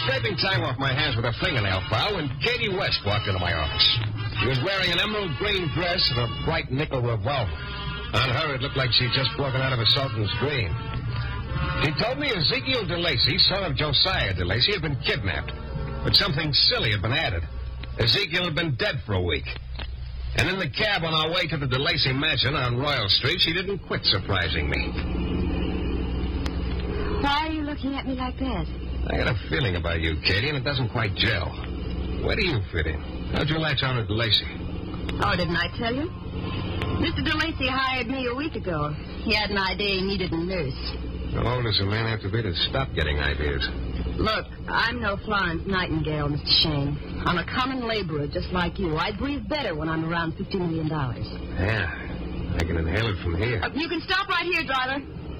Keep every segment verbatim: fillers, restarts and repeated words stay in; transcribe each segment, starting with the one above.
scraping time off my hands with a fingernail file when Katie West walked into my office. She was wearing an emerald green dress and a bright nickel revolver. On her, it looked like she'd just broken out of a sultan's dream. She told me Ezekiel DeLacy, son of Josiah DeLacy, had been kidnapped. But something silly had been added. Ezekiel had been dead for a week. And in the cab on our way to the DeLacy mansion on Royal Street, she didn't quit surprising me. Why are you looking at me like that? I got a feeling about you, Katie, and it doesn't quite gel. Where do you fit in? How'd you latch on to DeLacy? Oh, didn't I tell you? Mister DeLacy hired me a week ago. He had an idea he needed a nurse. How old does a man have to be to stop getting ideas? Look, I'm no Florence Nightingale, Mister Shane. I'm a common laborer just like you. I breathe better when I'm around fifty million dollars. Yeah, I can inhale it from here. Uh, you can stop right here, driver.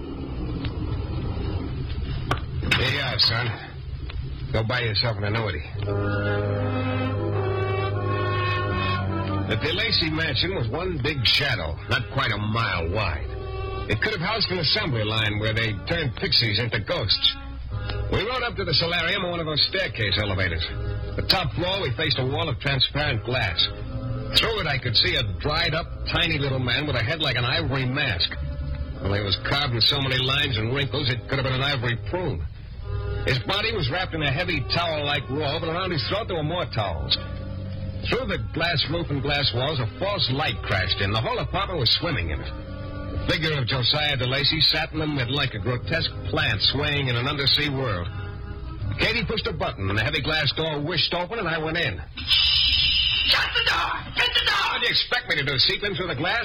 Here you are, son. Go buy yourself an annuity. The DeLacy mansion was one big shadow, not quite a mile wide. It could have housed an assembly line where they turned pixies into ghosts. We rode up to the solarium on one of those staircase elevators. The top floor, we faced a wall of transparent glass. Through it, I could see a dried-up, tiny little man with a head like an ivory mask. Well, he was carved with so many lines and wrinkles, it could have been an ivory prune. His body was wrapped in a heavy towel-like robe, and around his throat there were more towels. Through the glass roof and glass walls, a false light crashed in. The whole apartment was swimming in it. The figure of Josiah DeLacy sat in the middle like a grotesque plant swaying in an undersea world. Katie pushed a button, and the heavy glass door whished open, and I went in. Shut the door! Shut the door! What do you expect me to do, seep in through the glass?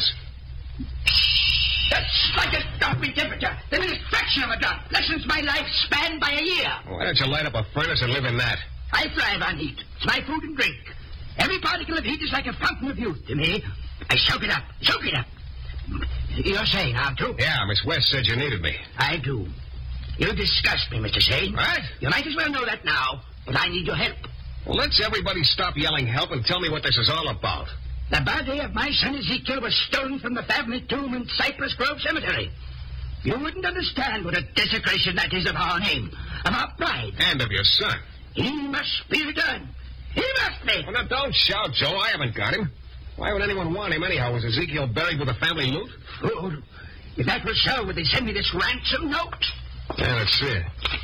That's like a stopping temperature. The merest fraction of a drop lessens my lifespan by a year. Why don't you light up a furnace and live in that? I thrive on heat. It's my food and drink. Every particle of heat is like a fountain of youth to me. I soak it up, soak it up. You're saying, aren't you? Yeah, Miss West said you needed me. I do. You disgust me, Mister Shane. What? You might as well know that now, but I need your help. Well, let's everybody stop yelling help and tell me what this is all about. The body of my son Ezekiel was stolen from the family tomb in Cypress Grove Cemetery. You wouldn't understand what a desecration that is of our name, of our pride. And of your son. He must be returned. He must be. Well, now, don't shout, Joe. I haven't got him. Why would anyone want him anyhow? Was Ezekiel buried with the family loot? Fool. If that was so, would they send me this ransom note? Yeah, that's it.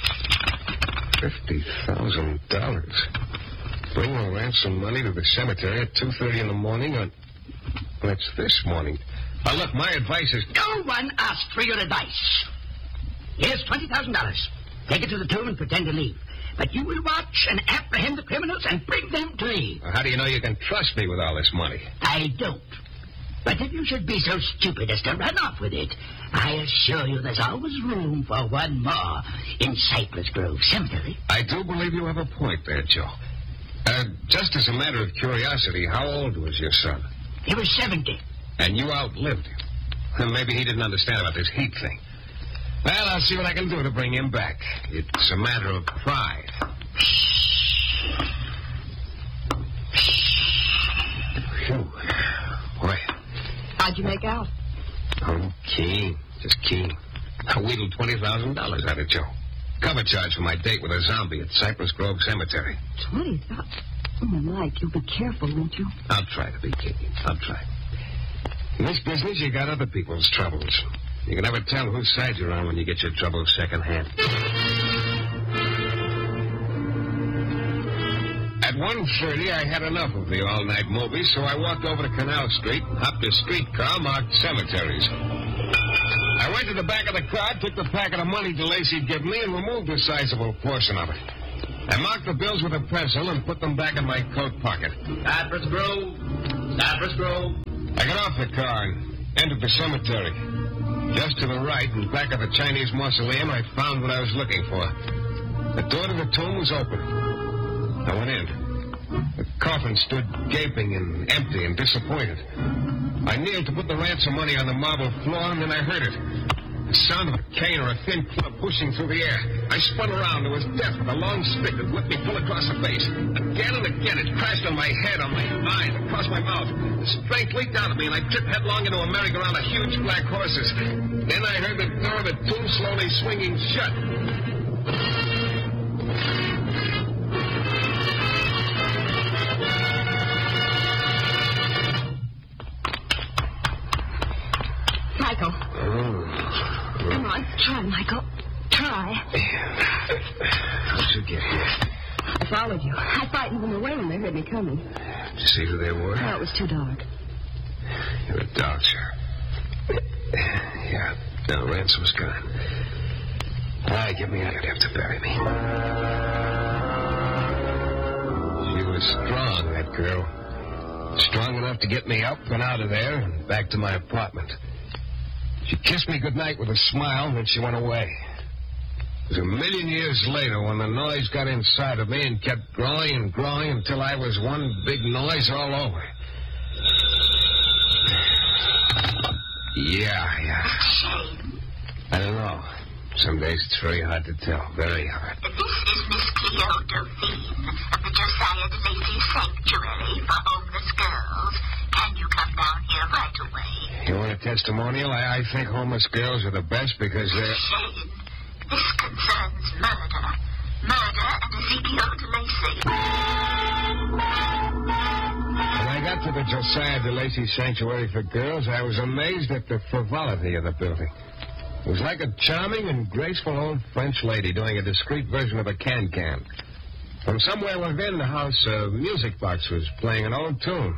Fifty thousand dollars. Bring the ransom money to the cemetery at two thirty in the morning on... That's this morning. Now, look, my advice is... No one asked for your advice. Here's twenty thousand dollars. Take it to the tomb and pretend to leave. But you will watch and apprehend the criminals and bring them to me. Well, how do you know you can trust me with all this money? I don't. But if you should be so stupid as to run off with it, I assure you there's always room for one more in Cypress Grove Cemetery. I do believe you have a point there, Joe. Uh, just as a matter of curiosity, how old was your son? He was seventy. And you outlived him. Well, maybe he didn't understand about this heat thing. Well, I'll see what I can do to bring him back. It's a matter of pride. Phew. Boy. How'd you make out? Oh, keen. Just keen. I wheedled twenty thousand dollars out of Joe. Cover charge for my date with a zombie at Cypress Grove Cemetery. Twenty thousand? Oh, Mike, you'll be careful, won't you? I'll try to be, Katie. I'll try. In this business, you got other people's troubles. You can never tell whose side you're on when you get your troubles secondhand. At one thirty, I had enough of the all-night movie, so I walked over to Canal Street and hopped a streetcar marked cemeteries. I went to the back of the car, took the packet of money DeLacy'd given me, and removed a sizable portion of it. I marked the bills with a pencil and put them back in my coat pocket. Cypress Grove. Cypress Grove. I got off the car and entered the cemetery. Just to the right, in back of the Chinese mausoleum, I found what I was looking for. The door to the tomb was open. I went in. The coffin stood gaping and empty and disappointed. I kneeled to put the ransom money on the marble floor, and then I heard it. The sound of a cane or a thin club pushing through the air. I spun around. There was death with a long stick that whipped me full across the face. Again and again, it crashed on my head, on my eyes, across my mouth. The strength leaked out of me, and I tripped headlong into a merry-go-round of huge black horses. Then I heard the door of the tomb slowly swinging shut. Try, Michael. Try. How'd you get here? I followed you. I frightened them away when they heard me coming. Did you see who they were? No, it was too dark. You're a dodger. Yeah, no, Rance was gone. All right, get me out. You'd have to bury me. She was strong, that girl. Strong enough to get me up and out of there and back to my apartment. She kissed me goodnight with a smile, and then she went away. It was a million years later when the noise got inside of me and kept growing and growing until I was one big noise all over. Yeah, yeah. I don't know. Some days it's very hard to tell. Very hard. This is Miss Cleo Delphine of the Josiah DeLacy Sanctuary for Homeless Girls. Can you come down here right away? You want a testimonial? I, I think homeless girls are the best because they're... Shane, this concerns murder. Murder and Ezekiel DeLacy. When I got to the Josiah DeLacy Sanctuary for Girls, I was amazed at the frivolity of the building. It was like a charming and graceful old French lady doing a discreet version of a can-can. From somewhere within the house, a music box was playing an old tune.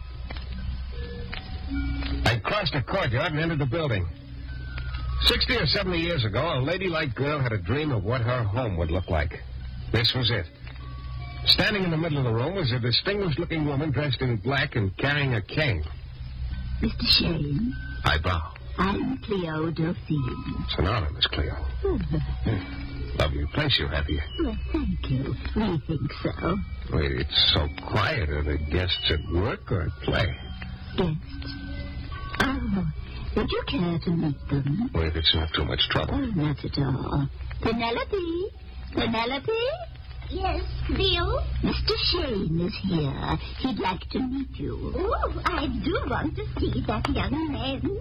I crossed a courtyard and entered the building. Sixty or seventy years ago, a ladylike girl had a dream of what her home would look like. This was it. Standing in the middle of the room was a distinguished-looking woman dressed in black and carrying a cane. Mister Shane. I bow. I'm Cleo Delphine. It's an honor, Miss Cleo. Oh. Hmm. Lovely place you have here. Well, thank you. We think so. Wait, it's so quiet. Are the guests at work or at play? Guests? Oh, would you care to meet them? Well, if it's not too much trouble. Oh, not at all. Penelope? Penelope? Yes, Cleo? Mister Shane is here. He'd like to meet you. Oh, I do want to see that young man.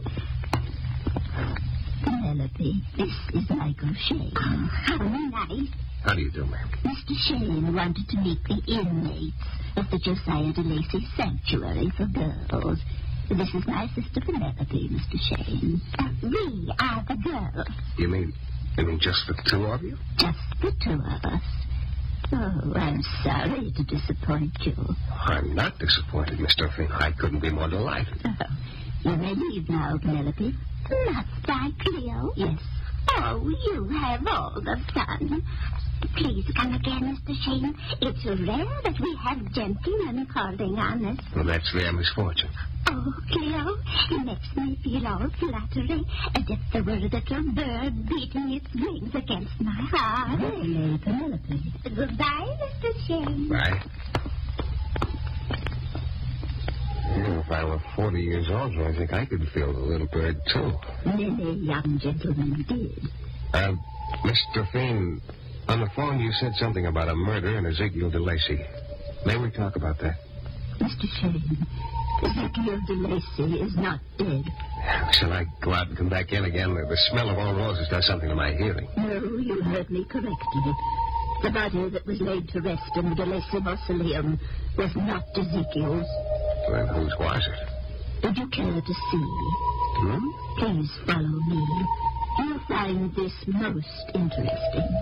Penelope, this is Michael Shane. Oh, how nice. How do you do, ma'am? Mister Shane wanted to meet the inmates of the Josiah DeLacy Sanctuary for Girls. This is my sister Penelope, Mister Shane. Uh, we are the girls. You mean, you mean just the two of you? Just the two of us. Oh, I'm sorry to disappoint you. I'm not disappointed, Miss Delphine. I couldn't be more delighted. Oh, you may leave now, Penelope. Not by Cleo? Yes. Oh, you have all the fun. Please come again, Mister Shane. It's rare that we have gentlemen calling on us. Well, that's their misfortune. Oh, Cleo, it makes me feel all flattery, as if there were a little bird beating its wings against my heart. Really, Penelope. Goodbye, Mister Shane. Bye. Well, if I were forty years old, I think I could feel the little bird, too. Many young gentlemen did. Uh, Miss Delphine, on the phone you said something about a murder in Ezekiel DeLacy. May we talk about that? Mister Shane, Ezekiel DeLacy is not dead. Shall I go out and come back in again? The smell of old roses does something to my hearing. No, you heard me correctly. The body that was laid to rest in the DeLacy mausoleum was not Ezekiel's. Then whose was it? Would you care to see? Hmm? Please follow me. You'll find this most interesting.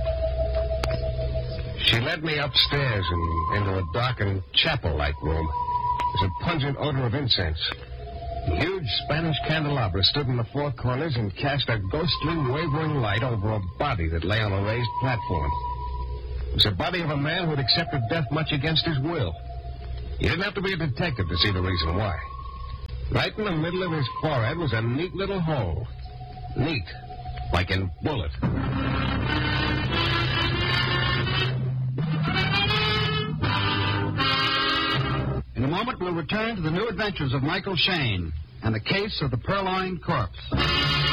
She led me upstairs and into a darkened chapel-like room. There's a pungent odor of incense. A huge Spanish candelabra stood in the four corners and cast a ghostly, wavering light over a body that lay on a raised platform. It was the body of a man who had accepted death much against his will. You didn't have to be a detective to see the reason why. Right in the middle of his forehead was a neat little hole. Neat, like in bullet. In a moment, we'll return to the new adventures of Michael Shane and the case of the Purloined Corpse.